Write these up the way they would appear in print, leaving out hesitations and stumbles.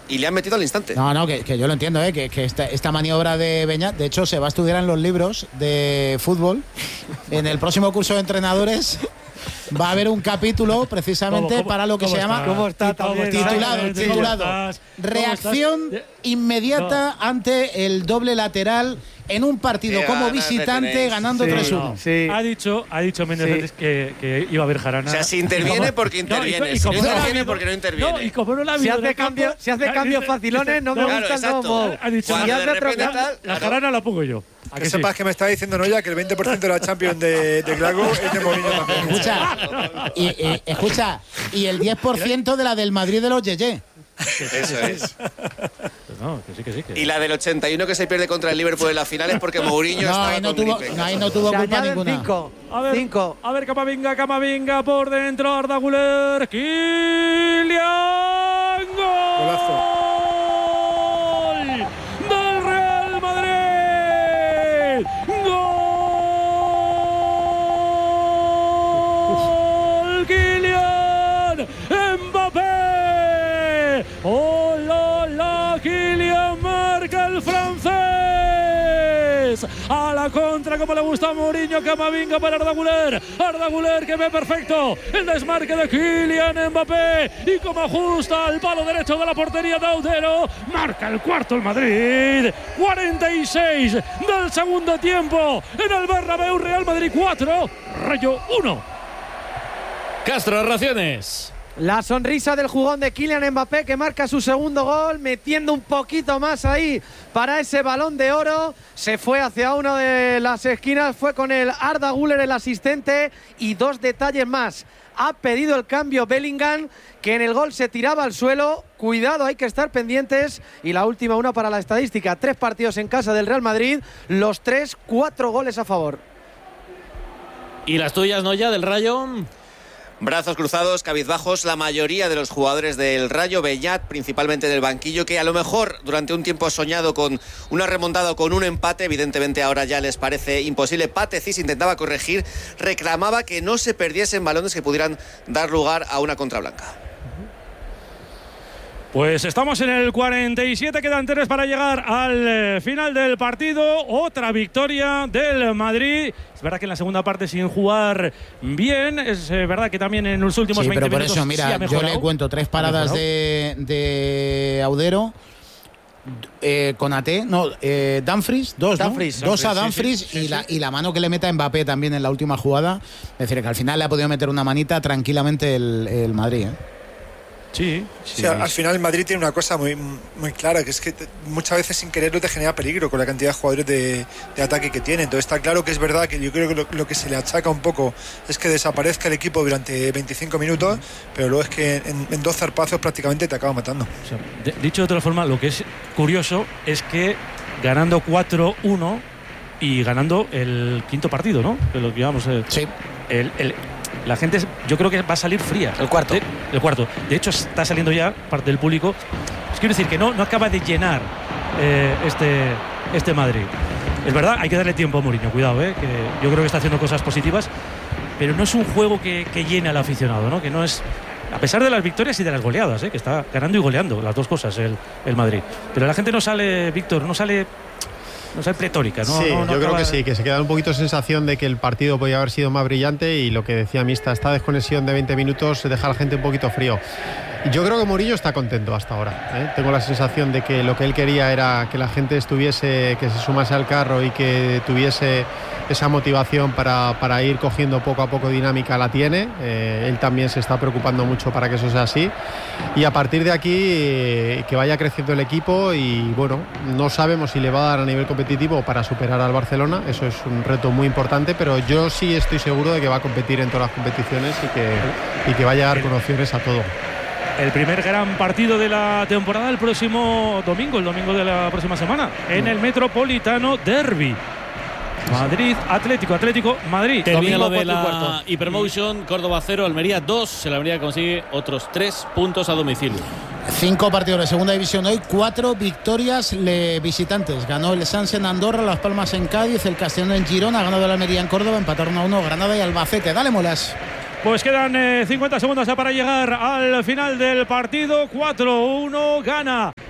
y le han metido al instante. No, que yo lo entiendo, que esta maniobra de Beñat, de hecho, se va a estudiar en los libros de fútbol. En el próximo curso de entrenadores va a haber un capítulo precisamente para lo que se llama titulado reacción inmediata ante el doble lateral en un partido como visitante ganando 3-1. Sí. Ha dicho Méndez antes que iba a haber jarana. O sea, si interviene porque interviene, si no interviene porque no interviene. No, y como no la si hace cambios facilones, no me gustan los. Ha dicho, la jarana la pongo yo. Que sepas que me está diciendo Noya que el 20% de la Champions de Glasgow es de Mourinho también. Escucha, y el 10% de la del Madrid de los Yeye. Eso es. No, que sí. Y la del 81 que se pierde contra el Liverpool en la final es porque Mourinho ahí no tuvo culpa ninguna. 5. A ver, Camavinga por dentro, Arda Güler, Kylian. Golazo. Kylian marca el francés. A la contra, como le gusta a Mourinho. Camavinga para Arda Güler. Arda Güler que ve perfecto el desmarque de Kylian Mbappé. Y como ajusta al palo derecho de la portería de Audero. Marca el cuarto el Madrid. 46 del segundo tiempo. En el Bernabéu, Real Madrid 4, Rayo 1. Castro, raciones. La sonrisa del jugón de Kylian Mbappé, que marca su segundo gol, metiendo un poquito más ahí para ese Balón de Oro. Se fue hacia una de las esquinas, fue con el Arda Güler el asistente. Y dos detalles más. Ha pedido el cambio Bellingham, que en el gol se tiraba al suelo. Cuidado, hay que estar pendientes. Y la última, una para la estadística. 3 partidos en casa del Real Madrid, los 3, 4 goles a favor. ¿Y las tuyas, Noya, del Rayo? Brazos cruzados, cabizbajos, la mayoría de los jugadores del Rayo, Beñat principalmente del banquillo, que a lo mejor durante un tiempo ha soñado con una remontada o con un empate, evidentemente ahora ya les parece imposible. Patezis intentaba corregir, reclamaba que no se perdiesen balones que pudieran dar lugar a una contra blanca. Pues estamos en el 47, quedan 3 para llegar al final del partido. Otra victoria del Madrid. Es verdad que en la segunda parte sin jugar bien. Es verdad que también en los últimos 20 minutos eso, mira, sí ha mejorado. yo le cuento 3 paradas de Audero. Konaté, Dumfries, dos a Dumfries sí. Y la mano que le meta a Mbappé también en la última jugada. Es decir, que al final le ha podido meter una manita tranquilamente el Madrid, Sí. O sea, al final el Madrid tiene una cosa muy, muy clara, que es que muchas veces sin quererlo te genera peligro con la cantidad de jugadores de ataque que tiene. Entonces está claro que es verdad que yo creo que lo que se le achaca un poco es que desaparezca el equipo durante 25 minutos, pero luego es que en 2 zarpazos prácticamente te acaba matando. O sea, dicho de otra forma, lo que es curioso es que ganando 4-1 y ganando el quinto partido, ¿no? Que lo que llamamos sí. La gente, yo creo que va a salir fría. El cuarto. El cuarto. De hecho, está saliendo ya parte del público. Quiero decir que no acaba de llenar este Madrid. Es verdad, hay que darle tiempo a Mourinho, cuidado, que yo creo que está haciendo cosas positivas, pero no es un juego que llene al aficionado, ¿no? Que no es, a pesar de las victorias y de las goleadas, que está ganando y goleando, las dos cosas el Madrid. Pero la gente no sale, Víctor, no sale pletórica, ¿no? Sí, no yo creo que sí, que se queda un poquito sensación de que el partido podía haber sido más brillante, y lo que decía Mista, esta desconexión de 20 minutos deja a la gente un poquito frío. Yo creo que Mourinho está contento hasta ahora, Tengo la sensación de que lo que él quería era que la gente estuviese, que se sumase al carro y que tuviese esa motivación para ir cogiendo poco a poco dinámica. La tiene, él también se está preocupando mucho para que eso sea así, y a partir de aquí que vaya creciendo el equipo. Y bueno, no sabemos si le va a dar a nivel competitivo para superar al Barcelona, eso es un reto muy importante, pero yo sí estoy seguro de que va a competir en todas las competiciones y que va a llegar con opciones a todo. El primer gran partido de la temporada el próximo domingo, el domingo de la próxima semana, en el Metropolitano Derby. Madrid, Atlético, Madrid. Termina lo de la Hypermotion, Córdoba 0, Almería 2. El Almería consigue otros 3 puntos a domicilio. 5 partidos de segunda división hoy, 4 victorias visitantes. Ganó el Sanse en Andorra, Las Palmas en Cádiz, el Castellón en Girona, ha ganado el Almería en Córdoba, empataron a 1 Granada y Albacete. Dale, Molas. Pues quedan 50 segundos ya para llegar al final del partido. 4-1 gana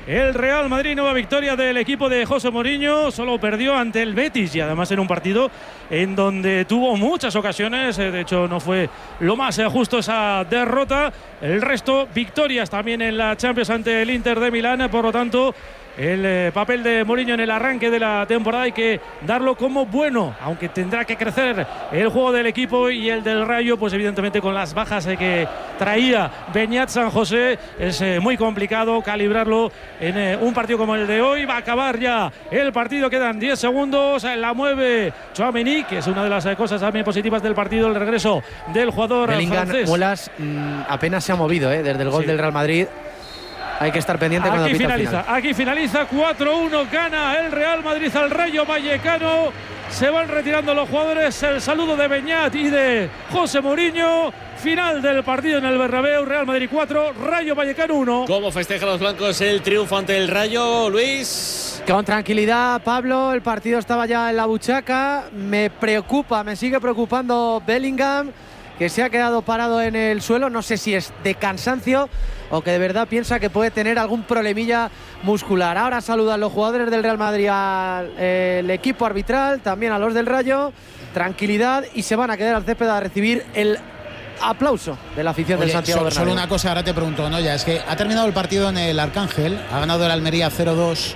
el Real Madrid. Nueva victoria del equipo de José Mourinho. Solo perdió ante el Betis y además en un partido en donde tuvo muchas ocasiones. De hecho, no fue lo más justo esa derrota. El resto, victorias también en la Champions ante el Inter de Milán. Por lo tanto, el papel de Mourinho en el arranque de la temporada hay que darlo como bueno, aunque tendrá que crecer el juego del equipo y el del Rayo, pues evidentemente con las bajas que traía Beñat San José es muy complicado calibrarlo en un partido como el de hoy. Va a acabar ya el partido, quedan 10 segundos, la mueve Tchouaméni, que es una de las cosas también positivas del partido, el regreso del jugador francés. Muelas apenas se ha movido desde el gol del Real Madrid. Hay que estar pendiente cuando pita el final. Aquí finaliza 4-1, gana el Real Madrid al Rayo Vallecano. Se van retirando los jugadores. El saludo de Beñat y de José Mourinho. Final del partido en el Bernabéu. Real Madrid 4, Rayo Vallecano 1. ¿Cómo festejan los blancos el triunfo ante el Rayo, Luis? Con tranquilidad, Pablo. El partido estaba ya en la buchaca. Me sigue preocupando Bellingham, que se ha quedado parado en el suelo. No sé si es de cansancio o que de verdad piensa que puede tener algún problemilla muscular. Ahora saludan los jugadores del Real Madrid al equipo arbitral, también a los del Rayo. Tranquilidad, y se van a quedar al césped a recibir el aplauso de la afición del Santiago Bernabéu. Solo una cosa, ahora te pregunto, ¿no? Ya es que ha terminado el partido en el Arcángel, ha ganado el Almería 0-2.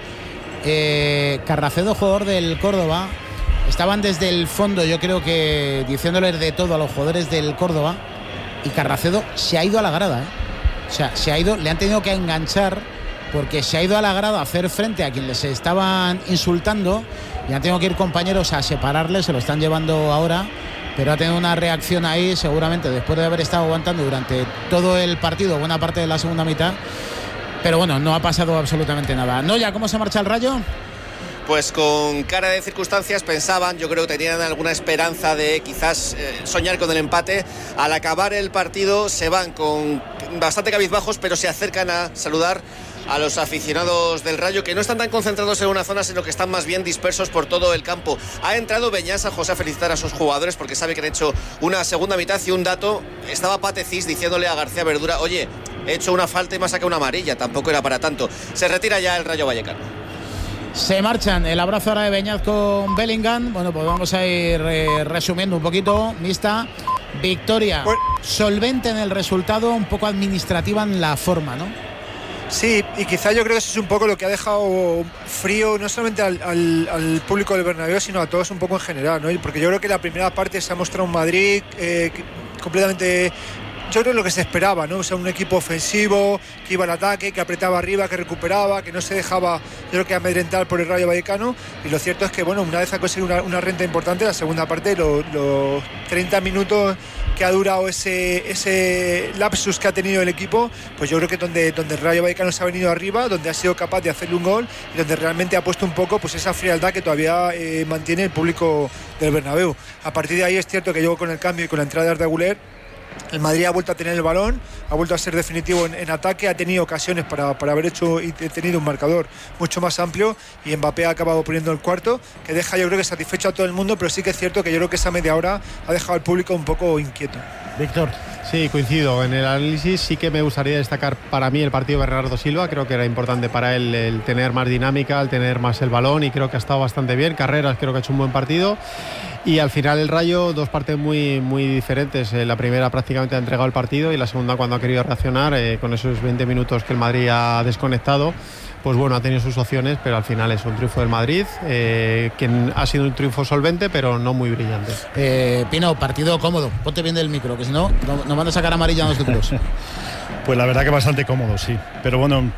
Carracedo, jugador del Córdoba, estaban desde el fondo, yo creo que diciéndoles de todo a los jugadores del Córdoba, y Carracedo se ha ido a la grada, O sea, se ha ido, le han tenido que enganchar porque se ha ido a la grada a hacer frente a quien les estaban insultando y han tenido que ir compañeros a separarles, se lo están llevando ahora, pero ha tenido una reacción ahí, seguramente después de haber estado aguantando durante todo el partido, buena parte de la segunda mitad, pero bueno, no ha pasado absolutamente nada. ¿No? ¿Ya cómo se marcha el Rayo? Pues con cara de circunstancias pensaban, yo creo que tenían alguna esperanza de quizás soñar con el empate. Al acabar el partido se van con bastante cabizbajos, pero se acercan a saludar a los aficionados del Rayo, que no están tan concentrados en una zona, sino que están más bien dispersos por todo el campo. Ha entrado Beñat San José a felicitar a sus jugadores porque sabe que han hecho una segunda mitad, y un dato, estaba Patecís diciéndole a García Verdura: oye, he hecho una falta y me ha sacado una amarilla, tampoco era para tanto. Se retira ya el Rayo Vallecano. Se marchan. El abrazo ahora de Beñat con Bellingham. Bueno, pues vamos a ir resumiendo un poquito. Mista, victoria solvente en el resultado, un poco administrativa en la forma, ¿no? Sí, y quizá yo creo que eso es un poco lo que ha dejado frío no solamente al público del Bernabéu, sino a todos un poco en general, ¿no? Porque yo creo que la primera parte se ha mostrado un Madrid completamente, yo creo, lo que se esperaba, ¿no? O sea, un equipo ofensivo, que iba al ataque, que apretaba arriba, que recuperaba, que no se dejaba, yo creo, que amedrentar por el Rayo Vallecano. Y lo cierto es que, bueno, una vez ha conseguido una renta importante, la segunda parte, los 30 minutos que ha durado ese lapsus que ha tenido el equipo, pues yo creo que donde el Rayo Vallecano se ha venido arriba, donde ha sido capaz de hacerle un gol y donde realmente ha puesto un poco pues esa frialdad que todavía mantiene el público del Bernabéu. A partir de ahí es cierto que llegó con el cambio y con la entrada de Arda Güler, el Madrid ha vuelto a tener el balón, ha vuelto a ser definitivo en ataque, ha tenido ocasiones para haber hecho y tenido un marcador mucho más amplio, y Mbappé ha acabado poniendo el cuarto, que deja, yo creo, que satisfecho a todo el mundo, pero sí que es cierto que yo creo que esa media hora ha dejado al público un poco inquieto. Víctor. Sí, coincido en el análisis. Sí que me gustaría destacar para mí el partido de Bernardo Silva. Creo que era importante para él el tener más dinámica, el tener más el balón, y creo que ha estado bastante bien. Carreras, creo que ha hecho un buen partido. Y al final el Rayo, dos partes muy, muy diferentes. La primera prácticamente ha entregado el partido, y la segunda, cuando ha querido reaccionar, con esos 20 minutos que el Madrid ha desconectado, pues bueno, ha tenido sus opciones, pero al final es un triunfo del Madrid, que ha sido un triunfo solvente, pero no muy brillante. Pino, partido cómodo. Ponte bien del micro, que si no, nos van a sacar amarilla a nosotros. Pues la verdad que bastante cómodo, sí. Pero bueno,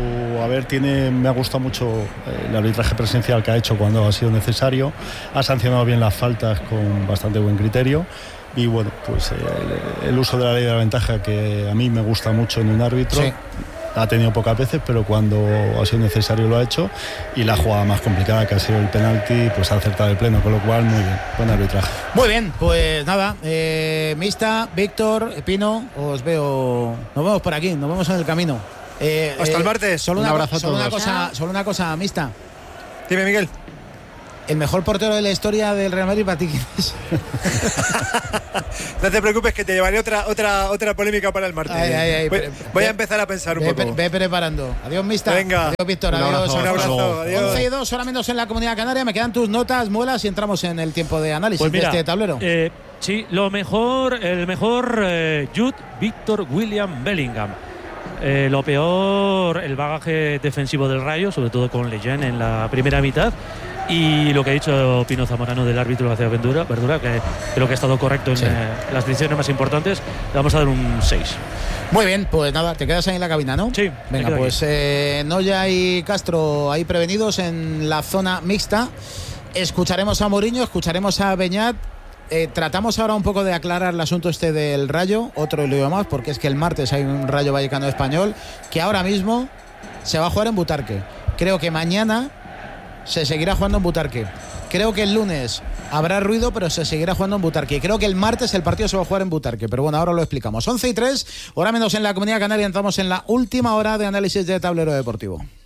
me ha gustado mucho el arbitraje presencial que ha hecho cuando ha sido necesario. Ha sancionado bien las faltas con bastante buen criterio. Y bueno, pues el uso de la ley de la ventaja, que a mí me gusta mucho en un árbitro. Sí. Ha tenido pocas veces, pero cuando ha sido necesario lo ha hecho. Y la jugada más complicada, que ha sido el penalti, pues ha acertado de pleno, con lo cual muy bien, buen arbitraje. Muy bien, pues nada, Mista, Víctor, Pino, os veo, nos vemos por aquí, nos vemos en el camino. Hasta el martes. Solo un abrazo a todos. Solo una cosa, Mista. Dime, Miguel. El mejor portero de la historia del Real Madrid para ti, ¿quién es? No te preocupes que te llevaré otra polémica para el martes. Voy a empezar a pensar un poco. Ve preparando. Adiós, Mista. Venga. Adiós, Víctor. Un abrazo. Adiós. 11-2, hora menos en la Comunidad Canaria. Me quedan tus notas, muelas y entramos en el tiempo de análisis Pues mira, de este tablero. Sí, el mejor Jude Victor William Bellingham. Lo peor, el bagaje defensivo del Rayo, sobre todo con Lejeune en la primera mitad. Y lo que ha dicho Pino Zamorano del árbitro García Verdura, que creo que ha estado correcto en las decisiones más importantes. Le vamos a dar un 6. Muy bien, pues nada, te quedas ahí en la cabina, ¿no? Sí. Venga, pues Noya y Castro ahí prevenidos en la zona mixta. Escucharemos a Mourinho, escucharemos a Beñat. Tratamos ahora un poco de aclarar el asunto este del Rayo, otro lío más, porque es que el martes hay un Rayo Vallecano Español que ahora mismo se va a jugar en Butarque. Creo que mañana se seguirá jugando en Butarque. Creo que el lunes habrá ruido, pero se seguirá jugando en Butarque. Y creo que el martes el partido se va a jugar en Butarque. Pero bueno, ahora lo explicamos. 11:03, hora menos en la Comunidad Canaria. Entramos en la última hora de análisis de Tablero Deportivo.